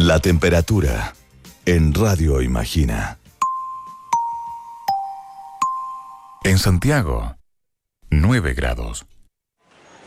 La temperatura en Radio Imagina. En Santiago, 9 grados.